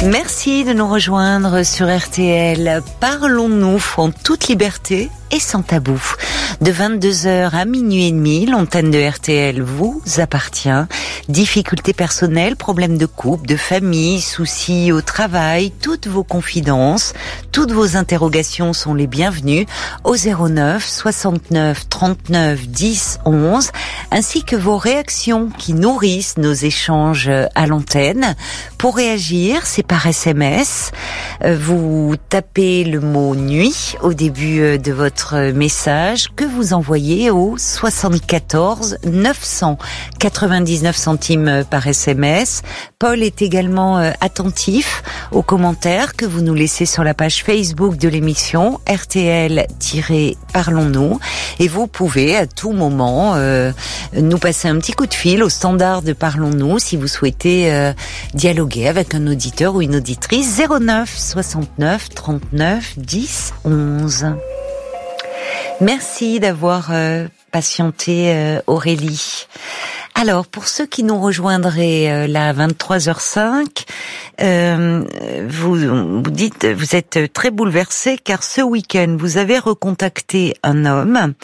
Merci de nous rejoindre sur RTL. Parlons-nous en toute liberté et sans tabou. De 22h à minuit et demi, l'antenne de RTL vous appartient. Difficultés personnelles, problèmes de couple, de famille, soucis au travail, toutes vos confidences, toutes vos interrogations sont les bienvenues au 09 69 39 10 11, ainsi que vos réactions qui nourrissent nos échanges à l'antenne. Pour réagir, c'est par SMS. Vous tapez le mot nuit au début de votre message que vous envoyez au 74 999 centimes par SMS. Paul est également attentif aux commentaires que vous nous laissez sur la page Facebook de l'émission RTL-Parlons-nous, et vous pouvez à tout moment nous passer un petit coup de fil au standard de Parlons-nous si vous souhaitez dialoguer avec un auditeur ou une auditrice. 09 69 39 10 11. Merci d'avoir patienté, Aurélie. Alors, pour ceux qui nous rejoindraient là à 23h05, vous dites, vous êtes très bouleversés car ce week-end, vous avez recontacté un homme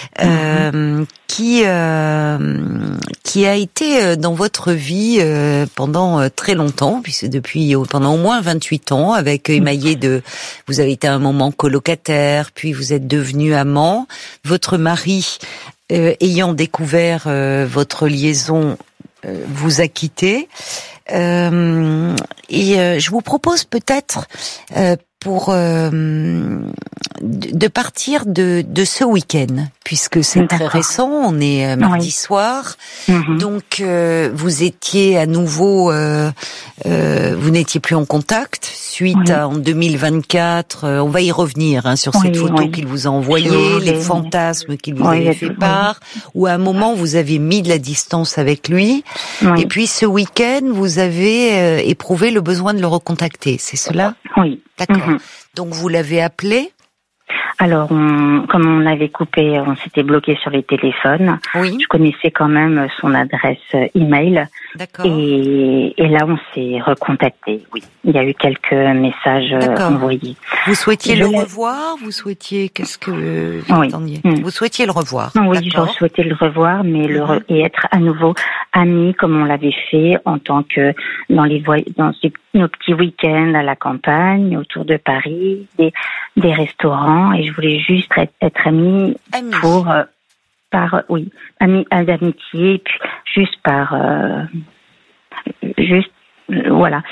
qui a été dans votre vie pendant très longtemps, puisque pendant au moins 28 ans, avec émaillé vous avez été à un moment colocataire, puis vous êtes devenu amant. Votre mari, ayant découvert votre liaison, vous a quitté. Et je vous propose peut-être de partir de ce week-end, puisque c'est très récent, on est mardi soir, donc vous étiez à nouveau, vous n'étiez plus en contact, suite à, en 2024, on va y revenir sur cette photo qu'il vous a envoyée, les fantasmes qu'il vous avait fait part, où à un moment vous avez mis de la distance avec lui, et puis ce week-end vous avez éprouvé le besoin de le recontacter, c'est cela ? Oui. D'accord. Donc vous l'avez appelé ? Alors, comme on avait coupé, on s'était bloqué sur les téléphones. Oui. Je connaissais quand même son adresse email. D'accord. Et là, on s'est recontacté. Oui. Il y a eu quelques messages envoyés. Vous souhaitiez le revoir ? Vous souhaitiez, qu'est-ce que vous attendiez ? Vous souhaitiez le revoir ? Oui, je souhaitais le revoir, mais et être à nouveau amis comme on l'avait fait en tant que dans nos petits week-ends à la campagne, autour de Paris, des restaurants, et je voulais juste être amie pour amie d'amitié, puis juste voilà.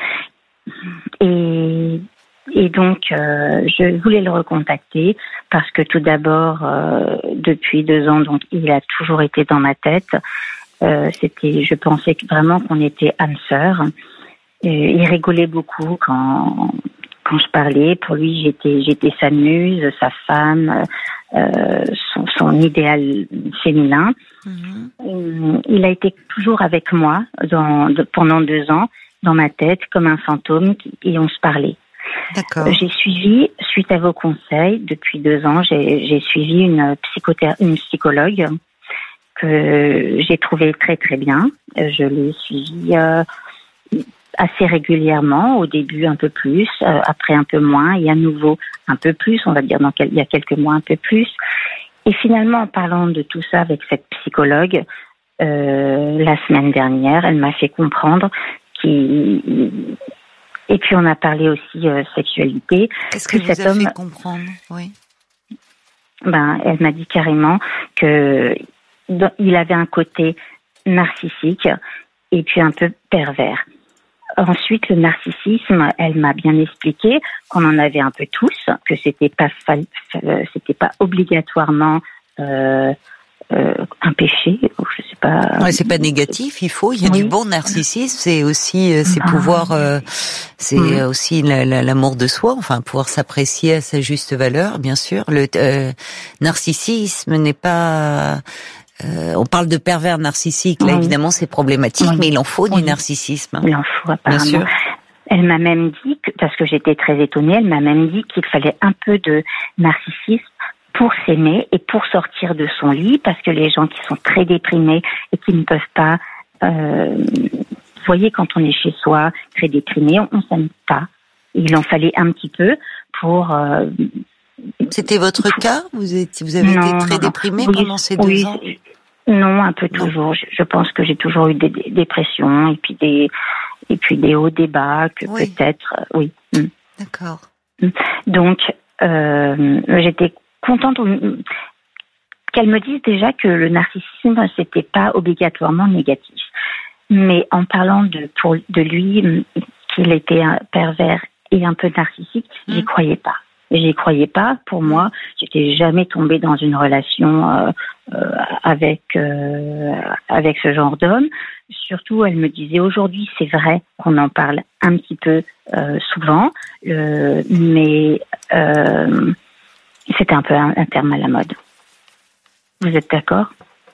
Et donc je voulais le recontacter parce que tout d'abord depuis 2 ans, donc il a toujours été dans ma tête. Je pensais vraiment qu'on était âme sœur. Il rigolait beaucoup quand je parlais. Pour lui, j'étais sa muse, sa femme, son idéal féminin. Il a été toujours avec moi pendant 2 ans, dans ma tête, comme un fantôme, et on se parlait. D'accord. J'ai suivi, suite à vos conseils, depuis 2 ans, j'ai suivi une psychologue que j'ai trouvée très très bien. Je l'ai suivie assez régulièrement, au début un peu plus, après un peu moins, et à nouveau un peu plus, on va dire il y a quelques mois un peu plus. Et finalement, en parlant de tout ça avec cette psychologue, la semaine dernière, elle m'a fait comprendre et puis on a parlé aussi sexualité. Qu'est-ce que vous a fait comprendre ? Oui. Elle m'a dit carrément que il avait un côté narcissique et puis un peu pervers. Ensuite, le narcissisme, elle m'a bien expliqué qu'on en avait un peu tous, que c'était pas obligatoirement un péché, ou je sais pas. Ouais, c'est pas négatif, il y a du bon narcissisme, c'est aussi aussi l'amour de soi, enfin pouvoir s'apprécier à sa juste valeur, bien sûr. Le narcissisme n'est pas on parle de pervers narcissique, là évidemment c'est problématique, mais il en faut du narcissisme. Il en faut apparemment. Bien sûr. Elle m'a même dit, parce que j'étais très étonnée, elle m'a même dit qu'il fallait un peu de narcissisme pour s'aimer et pour sortir de son lit, parce que les gens qui sont très déprimés et qui ne peuvent pas Vous voyez, quand on est chez soi, très déprimé, on s'aime pas. Il en fallait un petit peu pour... C'était votre cas? Vous avez été très déprimée pendant ces 2 ans? Non, un peu toujours. Je pense que j'ai toujours eu des dépressions et puis des hauts, des bas, que peut-être, oui. D'accord. Donc, j'étais contente qu'elle me dise déjà que le narcissisme, c'était pas obligatoirement négatif. Mais en parlant de lui, qu'il était un pervers et un peu narcissique, j'y croyais pas. J'y croyais pas. Pour moi, j'étais jamais tombée dans une relation avec ce genre d'homme. Surtout, elle me disait aujourd'hui, c'est vrai qu'on en parle un petit peu souvent, mais c'était un peu un terme à la mode. Vous êtes d'accord?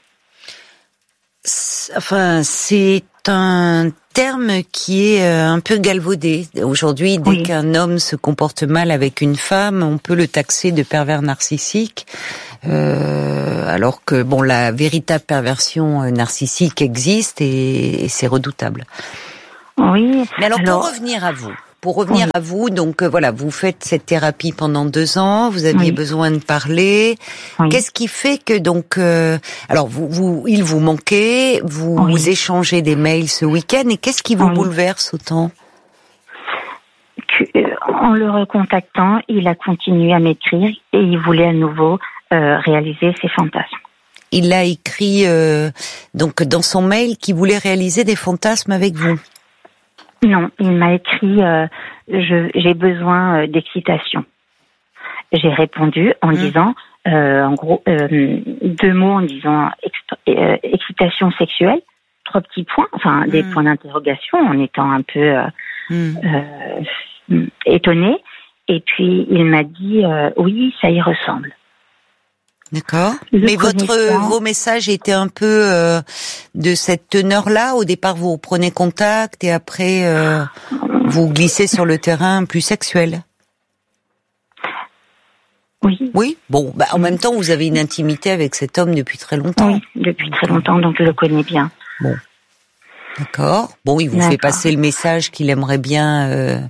Enfin, c'est un terme qui est un peu galvaudé. Aujourd'hui, dès qu'un homme se comporte mal avec une femme, on peut le taxer de pervers narcissique. Alors que la véritable perversion narcissique existe et c'est redoutable. Oui. Mais alors pour revenir à vous, donc voilà, vous faites cette thérapie pendant 2 ans, vous aviez besoin de parler. Qu'est-ce qui fait que donc alors il vous manquait, vous échangez des mails ce week-end, et qu'est-ce qui vous bouleverse autant? En le recontactant, il a continué à m'écrire et il voulait à nouveau réaliser ses fantasmes. Il a écrit donc dans son mail qu'il voulait réaliser des fantasmes avec vous. Non, il m'a écrit j'ai besoin d'excitation. J'ai répondu en disant en gros 2 mots en disant excitation sexuelle, 3 petits points, enfin des points d'interrogation, en étant un peu étonnée. Et puis il m'a dit oui, ça y ressemble. D'accord. Mais vos messages étaient un peu de cette teneur-là. Au départ, vous prenez contact et après vous glissez sur le terrain plus sexuel. Oui. Oui. Bon, en même temps, vous avez une intimité avec cet homme depuis très longtemps. Oui, depuis très longtemps, donc je le connais bien. Bon. D'accord. Bon, il vous fait passer le message qu'il aimerait bien,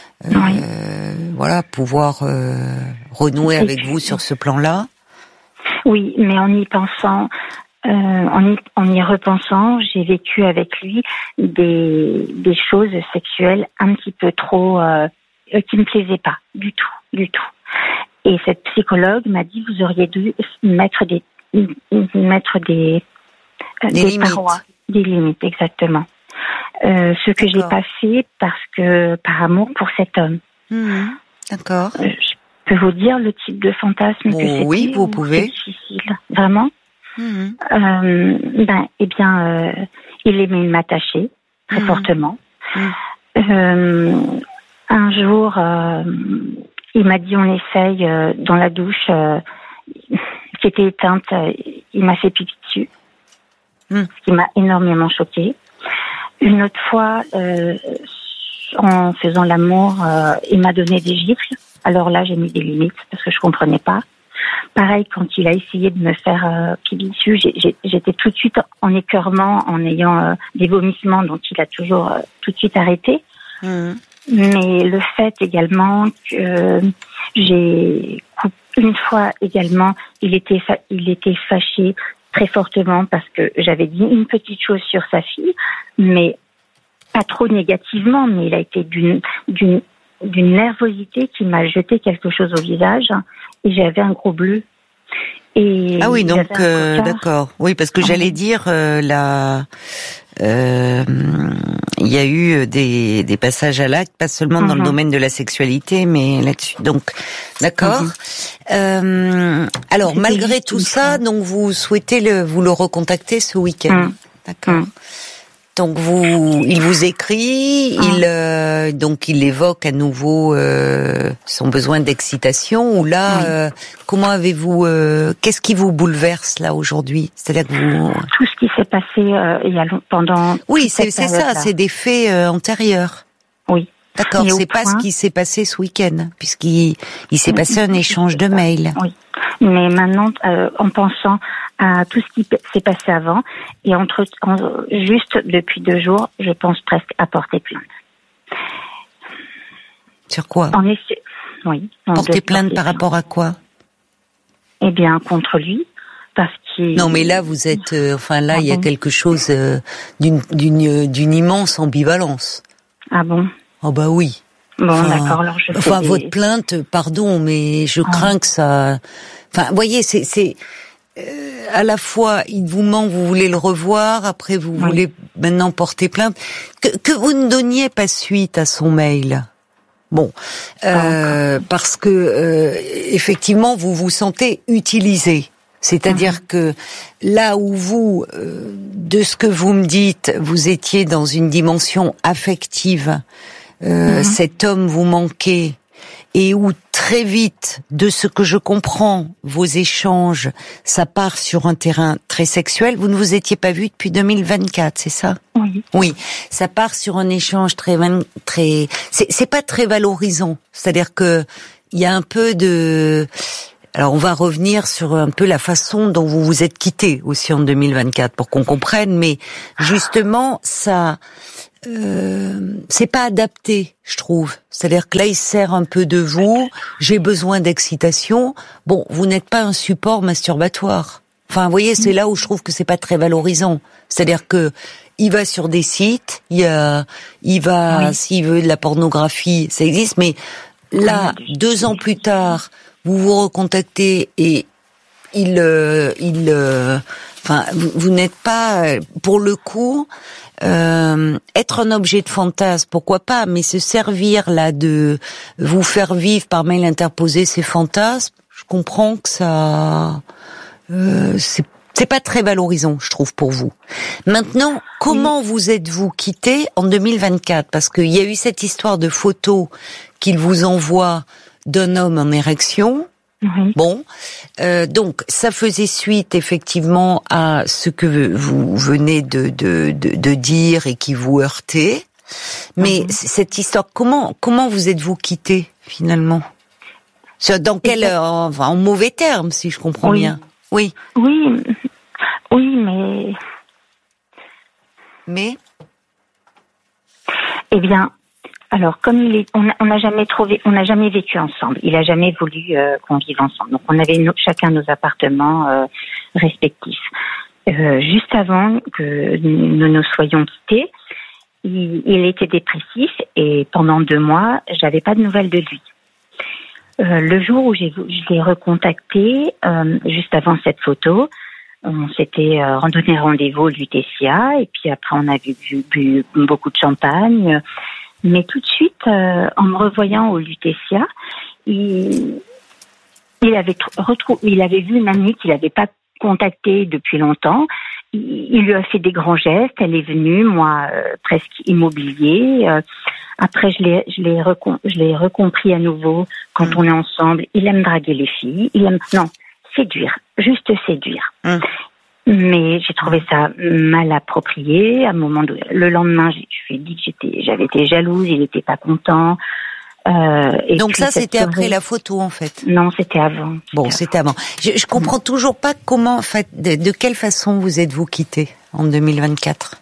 pouvoir renouer avec vous sur ce plan-là. Oui, mais en y pensant, en y repensant, j'ai vécu avec lui des choses sexuelles un petit peu trop qui me plaisaient pas du tout. Et cette psychologue m'a dit vous auriez dû mettre des parois, des limites, exactement. Ce que j'ai pas fait par amour pour cet homme. D'accord. Je peux vous dire le type de fantasme que c'était? Oui, vous pouvez. C'est difficile, vraiment. Il aimait m'attacher très fortement. Un jour, il m'a dit on essaye dans la douche qui était éteinte. Il m'a fait pipi dessus, ce qui m'a énormément choquée. Une autre fois, en faisant l'amour, il m'a donné des gifles. Alors là, j'ai mis des limites parce que je comprenais pas. Pareil, quand il a essayé de me faire pipi dessus, j'étais tout de suite en écœurement, en ayant des vomissements, donc il a toujours tout de suite arrêté. Mais le fait également que une fois également, il était fâché très fortement parce que j'avais dit une petite chose sur sa fille, mais pas trop négativement, mais il a été d'une nervosité qui m'a jeté quelque chose au visage et j'avais un gros bleu. Et ah oui, donc d'accord. Oui, parce que j'allais dire il y a eu des passages à l'acte, pas seulement dans le domaine de la sexualité, mais là-dessus. Donc, d'accord. Alors, malgré tout ça, donc vous souhaitez vous le recontacter ce week-end. D'accord. Donc il vous écrit, il évoque à nouveau son besoin d'excitation. Ou là, comment avez-vous qu'est-ce qui vous bouleverse là aujourd'hui? C'est-à-dire que tout ce qui s'est passé il y a pendant. Oui, c'est ça, c'est des faits antérieurs. Oui. D'accord, c'est pas ce qui s'est passé ce week-end, puisqu'il s'est passé un échange de mails. Oui. Mais maintenant, en pensant à tout ce qui s'est passé avant. Et juste depuis 2 jours, je pense presque à porter plainte. Sur quoi? Oui. Porter plainte par rapport à quoi? Eh bien, contre lui. Parce qu'il... Non, mais là, vous êtes... il y a quelque chose d'une immense ambivalence. Ah bon? Oh bah oui. Bon, d'accord, alors votre plainte, pardon, mais je crains que ça... Enfin, vous voyez, c'est à la fois, il vous manque, vous voulez le revoir, après vous voulez maintenant porter plainte. Que vous ne donniez pas suite à son mail. Bon, parce que effectivement, vous vous sentez utilisé. C'est-à-dire que là où vous, de ce que vous me dites, vous étiez dans une dimension affective, cet homme vous manquait, et où très vite, de ce que je comprends, vos échanges, ça part sur un terrain très sexuel. Vous ne vous étiez pas vu depuis 2024, c'est ça? Oui. Oui, ça part sur un échange très, c'est pas très valorisant. C'est-à-dire que il y a un peu de... Alors on va revenir sur un peu la façon dont vous vous êtes quittés aussi en 2024 pour qu'on comprenne, mais justement ça, c'est pas adapté, je trouve. C'est-à-dire que là il sert un peu de vous. J'ai besoin d'excitation. Bon, vous n'êtes pas un support masturbatoire. Enfin, vous voyez, c'est là où je trouve que c'est pas très valorisant. C'est-à-dire que il va sur des sites, il va, s'il veut de la pornographie, ça existe, mais là, 2 ans plus tard, vous vous recontactez et vous n'êtes pas, pour le coup, être un objet de fantasme, pourquoi pas, mais se servir là de vous faire vivre par mail interposé ces fantasmes, je comprends que ça, c'est pas très valorisant, je trouve, pour vous. Maintenant, comment vous êtes-vous quitté en 2024? Parce qu'il y a eu cette histoire de photos qu'il vous envoie d'un homme en érection. Bon, donc ça faisait suite effectivement à ce que vous venez de dire et qui vous heurtait. Mais cette histoire, comment vous êtes-vous quitté finalement? Dans quel, en mauvais termes, si je comprends bien. Oui, mais. Eh bien. Alors, comme on n'a jamais vécu ensemble. Il a jamais voulu qu'on vive ensemble. Donc, on avait chacun nos appartements respectifs. Juste avant que nous nous soyons quittés, il était dépressif et pendant 2 mois, j'avais pas de nouvelles de lui. Le jour où je l'ai recontacté, juste avant cette photo, on s'était donné rendez-vous au Lutetia et puis après on a bu beaucoup de champagne. Mais tout de suite, en me revoyant au Lutetia, il avait vu une amie qu'il n'avait pas contactée depuis longtemps. Il lui a fait des grands gestes. Elle est venue, moi, presque immobilier. Après, je l'ai recompris à nouveau quand on est ensemble. Il aime draguer les filles. Séduire, juste séduire. Mais j'ai trouvé ça mal approprié. À un moment donné, le lendemain, je lui ai dit que j'avais été jalouse, il n'était pas content. Et donc ça, c'était après la photo, en fait? Non, c'était avant. Bon, c'était avant. Je comprends toujours pas comment, en fait, de quelle façon vous êtes-vous quittés en 2024?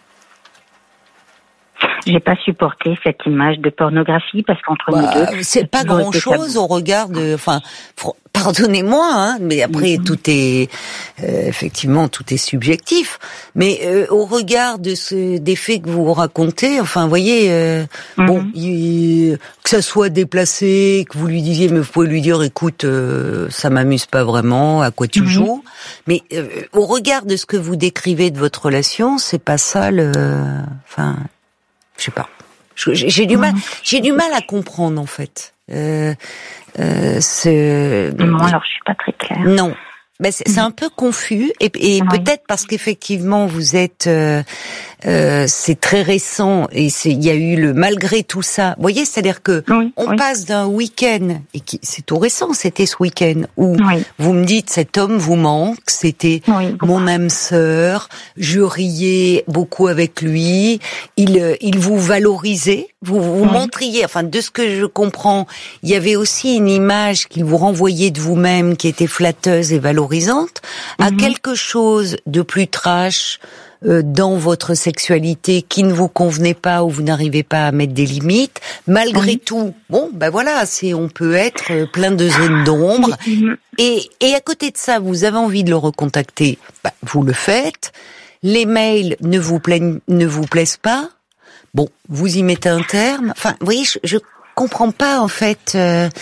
J'ai pas supporté cette image de pornographie parce qu'entre nous deux, c'est pas grand-chose au regard de, pardonnez-moi, hein, mais après tout est effectivement tout est subjectif. Mais au regard de des faits que vous racontez, vous voyez, que ça soit déplacé, que vous lui disiez, mais vous pouvez lui dire, écoute, ça m'amuse pas vraiment, à quoi tu joues. Mais au regard de ce que vous décrivez de votre relation, c'est pas ça je sais pas. J'ai du mal à comprendre en fait. Moi, alors je suis pas très claire. Non, c'est un peu confus et peut-être parce qu'effectivement vous êtes c'est très récent et il y a eu malgré tout ça. Vous voyez, c'est-à-dire que on passe d'un week-end et c'est tout récent. C'était ce week-end où vous me dites cet homme vous manque. C'était mon âme sœur. Je riais beaucoup avec lui. Il vous valorisait. Vous montriez. Enfin, de ce que je comprends, il y avait aussi une image qu'il vous renvoyait de vous-même qui était flatteuse et valorisante à quelque chose de plus trash dans votre sexualité qui ne vous convenait pas ou vous n'arrivez pas à mettre des limites. Malgré tout, bon, ben voilà, on peut être plein de zones d'ombre. Et à côté de ça, vous avez envie de le recontacter, vous le faites. Les mails ne vous plaisent pas. Bon, vous y mettez un terme. Enfin, vous voyez, je comprends pas en fait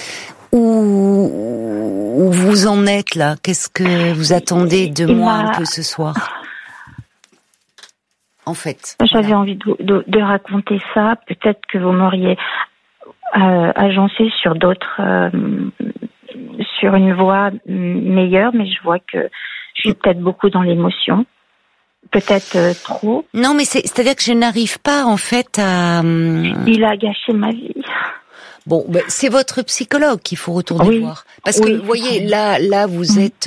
où vous en êtes là. Qu'est-ce que vous attendez de moi un peu ce soir? En fait, j'avais envie de raconter ça. Peut-être que vous m'auriez agencé sur sur une voie meilleure, mais je vois que je suis peut-être beaucoup dans l'émotion. Peut-être trop. Non, mais c'est-à-dire que je n'arrive pas en fait à... Il a gâché ma vie. Bon, c'est votre psychologue qu'il faut retourner voir. Parce que, vous voyez, là, vous êtes...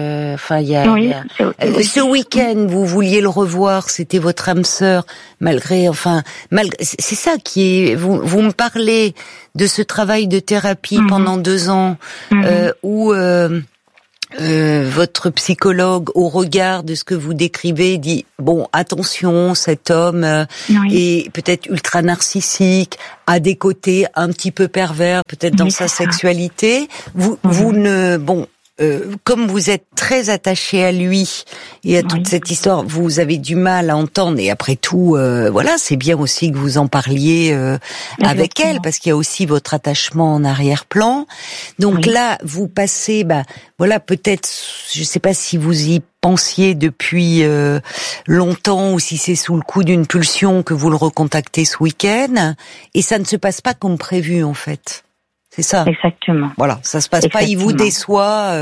ce week-end, vous vouliez le revoir, c'était votre âme sœur, malgré... c'est ça qui est... Vous me parlez de ce travail de thérapie pendant 2 ans, où... votre psychologue, au regard de ce que vous décrivez, dit bon, attention, cet homme est peut-être ultra narcissique, a des côtés un petit peu pervers, peut-être dans sa sexualité. Vous ne comme vous êtes très attaché à lui et à toute cette histoire, vous avez du mal à entendre. Et après tout, voilà, c'est bien aussi que vous en parliez avec elle, parce qu'il y a aussi votre attachement en arrière-plan. Donc là, vous passez, voilà, peut-être, je sais pas si vous y pensiez depuis longtemps ou si c'est sous le coup d'une pulsion que vous le recontactez ce week-end, et ça ne se passe pas comme prévu en fait. C'est ça. Exactement. Voilà, ça se passe pas. Il vous déçoit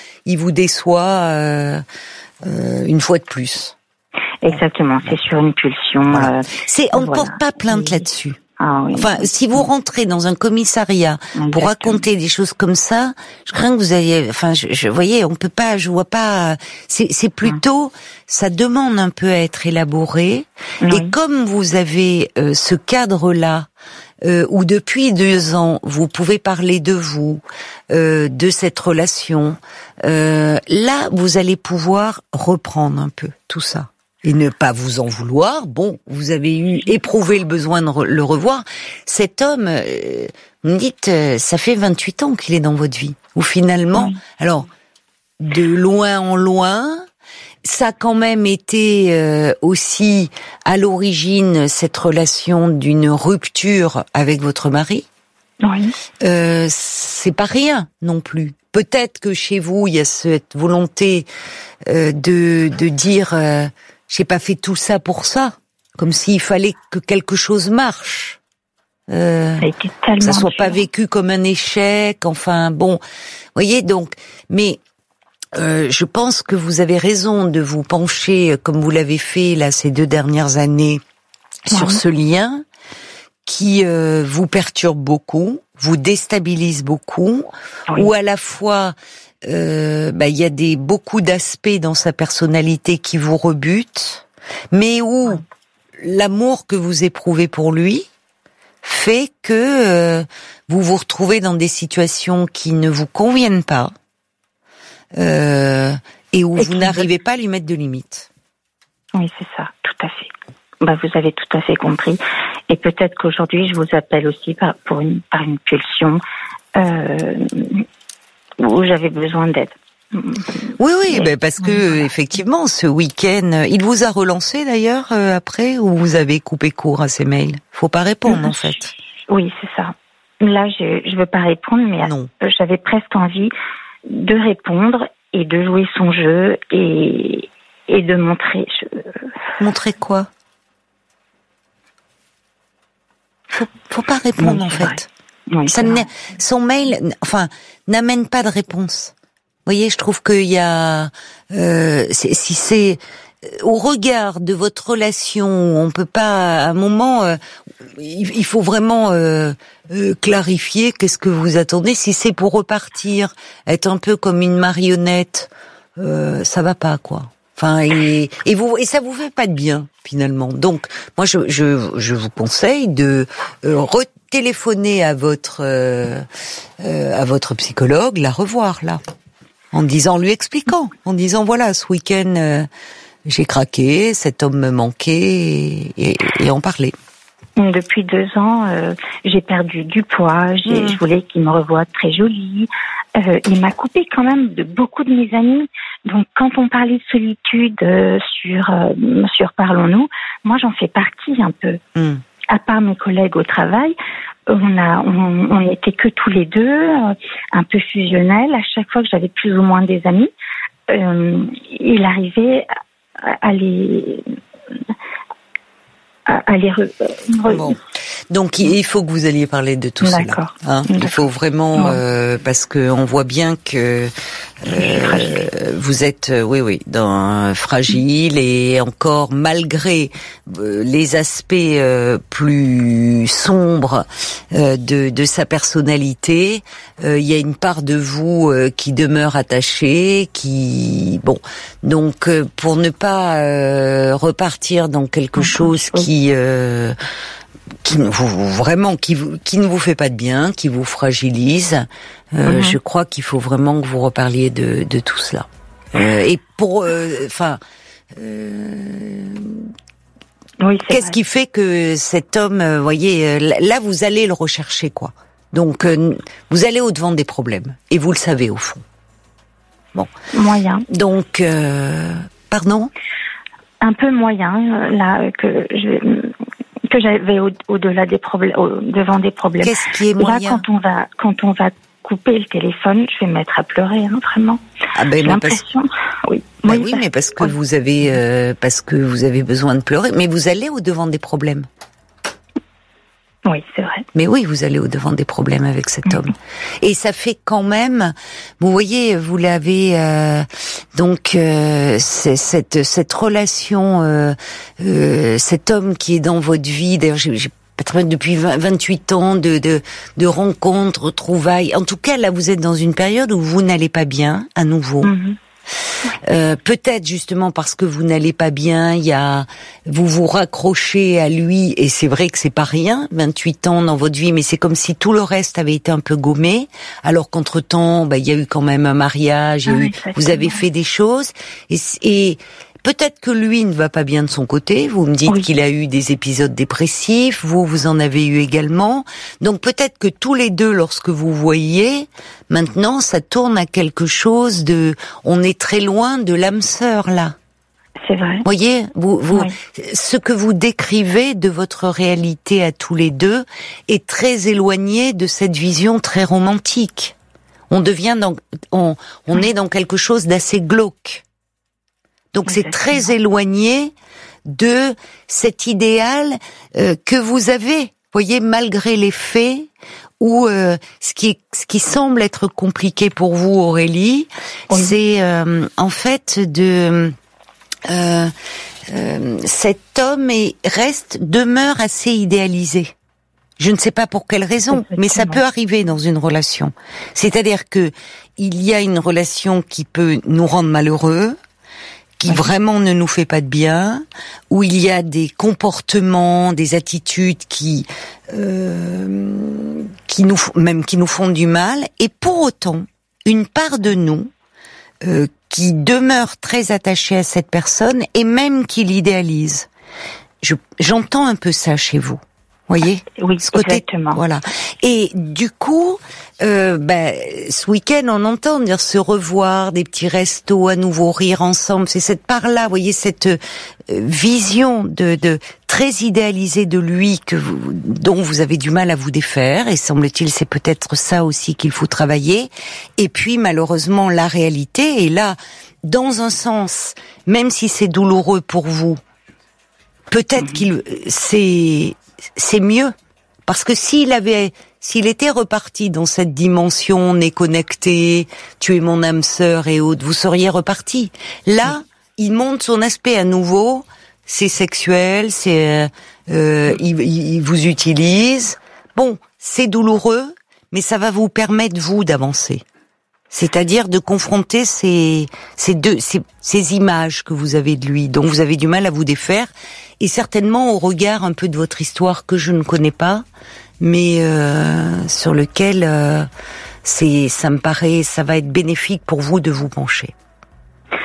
une fois de plus. Exactement. C'est sur une pulsion. Voilà. On ne porte pas plainte là-dessus. Enfin, si vous rentrez dans un commissariat pour raconter des choses comme ça, je crains que vous ayez. Enfin, voyez, on peut pas. Je vois pas. C'est plutôt. Ça demande un peu à être élaboré. Et comme vous avez ce cadre-là. Où depuis 2 ans, vous pouvez parler de vous, de cette relation, là, vous allez pouvoir reprendre un peu tout ça. Et ne pas vous en vouloir. Bon, vous avez éprouvé le besoin de le revoir. Cet homme, vous me dites, ça fait 28 ans qu'il est dans votre vie. Ou finalement, alors, de loin en loin... Ça a quand même été aussi à l'origine cette relation d'une rupture avec votre mari. C'est pas rien non plus. Peut-être que chez vous il y a cette volonté de dire j'ai pas fait tout ça pour ça, comme s'il fallait que quelque chose marche. Ça a été tellement ça soit dur. pas vécu comme un échec. Enfin bon, voyez donc, mais je pense que vous avez raison de vous pencher, comme vous l'avez fait là ces 2 dernières années, sur ce lien qui vous perturbe beaucoup, vous déstabilise beaucoup, où à la fois il y a beaucoup d'aspects dans sa personnalité qui vous rebutent, mais où l'amour que vous éprouvez pour lui fait que vous vous retrouvez dans des situations qui ne vous conviennent pas. Et où vous n'arrivez pas à lui mettre de limites. Oui, c'est ça, tout à fait. Vous avez tout à fait compris. Et peut-être qu'aujourd'hui, je vous appelle aussi par une pulsion où j'avais besoin d'aide. Oui, parce que effectivement, ce week-end, il vous a relancé d'ailleurs après, ou vous avez coupé court à ses mails? Faut pas répondre en fait. Oui, c'est ça. Là, je veux pas répondre, mais j'avais presque envie de répondre et de jouer son jeu et de montrer. Montrer quoi? Faut pas répondre en fait. Oui, son mail, n'amène pas de réponse. Vous voyez, je trouve qu'il y a, si c'est au regard de votre relation, on peut pas, à un moment, il faut vraiment clarifier qu'est-ce que vous attendez. Si c'est pour repartir, être un peu comme une marionnette, ça va pas, quoi. Enfin, et ça vous fait pas de bien, finalement. Donc, moi, je vous conseille de retéléphoner à votre psychologue, la revoir, là. En lui expliquant, en disant voilà, ce week-end j'ai craqué, cet homme me manquait et en parler. Depuis 2 ans, j'ai perdu du poids. Je voulais qu'il me revoie très jolie. Il m'a coupé quand même de beaucoup de mes amis. Donc quand on parlait de solitude sur Parlons-nous, moi j'en fais partie un peu. À part mes collègues au travail, on n'était que tous les deux, un peu fusionnels. À chaque fois que j'avais plus ou moins des amis, il arrivait à les Bon. Donc il faut que vous alliez parler de tout cela. Hein. Il faut vraiment parce que on voit bien que vous êtes fragile et encore malgré les aspects plus sombres de sa personnalité, il y a une part de vous qui demeure attachée, donc pour ne pas repartir dans quelque chose qui ne vous fait pas de bien, qui vous fragilise. Je crois qu'il faut vraiment que vous reparliez de tout cela. Et pour, qu'est-ce qui fait que cet homme, voyez, là vous allez le rechercher, quoi. Donc vous allez au-devant des problèmes et vous le savez au fond. Bon. Moyen. Donc, pardon. Un peu moyen là que j'avais au-delà des problèmes, devant des problèmes. Qu'est-ce qui est moyen? Là, quand on va couper le téléphone, je vais me mettre à pleurer, hein, vraiment. Ah ben, j'ai l'impression. Oui. Oui, mais parce que vous avez besoin de pleurer. Mais vous allez au devant des problèmes. Oui, c'est vrai. Mais oui, vous allez au devant des problèmes avec cet homme. Et ça fait quand même, vous voyez, vous l'avez cette relation, cet homme qui est dans votre vie. D'ailleurs, j'ai depuis 28 ans de rencontres, retrouvailles. En tout cas, là, vous êtes dans une période où vous n'allez pas bien, à nouveau. Peut-être justement parce que vous n'allez pas bien, vous vous raccrochez à lui, et c'est vrai que c'est pas rien, 28 ans dans votre vie, mais c'est comme si tout le reste avait été un peu gommé, alors qu'entre-temps, il y a eu quand même un mariage, vous avez fait des choses, et peut-être que lui ne va pas bien de son côté. Vous me dites qu'il a eu des épisodes dépressifs. Vous en avez eu également. Donc peut-être que tous les deux, lorsque vous voyez, maintenant, ça tourne à quelque chose on est très loin de l'âme sœur, là. C'est vrai. Voyez, ce que vous décrivez de votre réalité à tous les deux est très éloigné de cette vision très romantique. On est dans quelque chose d'assez glauque. Donc c'est très éloigné de cet idéal que vous avez, voyez, malgré les faits, ou ce qui semble être compliqué pour vous, Aurélie, c'est en fait cet homme demeure assez idéalisé. Je ne sais pas pour quelle raison, mais ça peut arriver dans une relation. C'est-à-dire que il y a une relation qui peut nous rendre malheureux, qui vraiment ne nous fait pas de bien, où il y a des comportements, des attitudes qui nous font du mal, et pour autant, une part de nous qui demeure très attachée à cette personne et même qui l'idéalise. J'entends un peu ça chez vous. Voyez, oui, ce côté, exactement. Voilà. Et du coup, ce week-end, on entend dire se revoir, des petits restos, à nouveau rire ensemble. C'est cette part-là, vous voyez, cette vision de très idéalisée de lui dont vous avez du mal à vous défaire. Et semble-t-il, c'est peut-être ça aussi qu'il faut travailler. Et puis, malheureusement, la réalité est là, dans un sens, même si c'est douloureux pour vous. Peut-être c'est mieux, parce que s'il était reparti dans cette dimension, on est connecté, tu es mon âme sœur et autres, vous seriez reparti. Là, il montre son aspect à nouveau. C'est sexuel, il vous utilise. Bon, c'est douloureux, mais ça va vous permettre, vous, d'avancer. C'est-à-dire de confronter ces images que vous avez de lui, dont vous avez du mal à vous défaire, et certainement au regard un peu de votre histoire que je ne connais pas, mais sur lequel ça me paraît, ça va être bénéfique pour vous de vous pencher. D'accord ?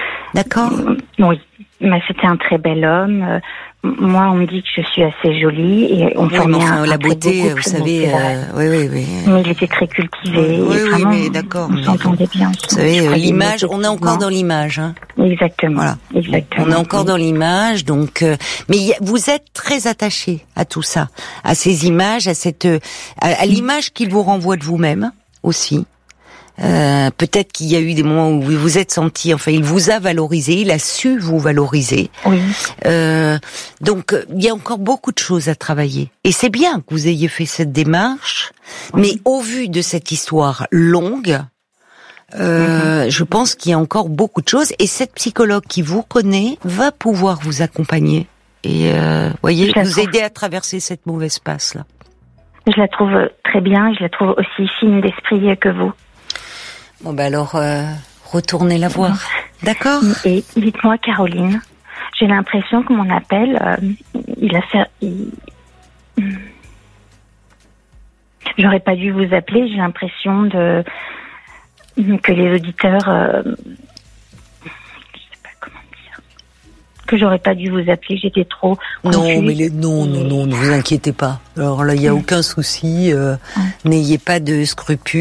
Oui, mais c'était un très bel homme. Moi, on me dit que je suis assez jolie et on formait la beauté, vous savez, oui. Mais il était très cultivé. Oui, mais d'accord. On s'entendait bien. Vous savez, l'image, on est encore dans l'image. Hein. Exactement. Voilà. Exactement. On est encore dans l'image, donc. Mais vous êtes très attaché à tout ça, à ces images, à l'image qu'il vous renvoie de vous-même aussi. Peut-être qu'il y a eu des moments où vous vous êtes senti, enfin, il vous a valorisé, il a su vous valoriser. Oui. Donc, il y a encore beaucoup de choses à travailler. Et c'est bien que vous ayez fait cette démarche, mais au vu de cette histoire longue, je pense qu'il y a encore beaucoup de choses. Et cette psychologue qui vous connaît va pouvoir vous accompagner et, voyez, vous aider à traverser cette mauvaise passe-là. Je la trouve très bien. Je la trouve aussi fine d'esprit que vous. Bon, alors, retournez la voir. D'accord ? Et dites-moi, Caroline, j'ai l'impression que mon appel, j'aurais pas dû vous appeler. J'ai l'impression que les auditeurs, je sais pas comment dire, que j'aurais pas dû vous appeler. J'étais trop confuse. Non, ne vous inquiétez pas. Alors là, il y a aucun souci. N'ayez pas de scrupules.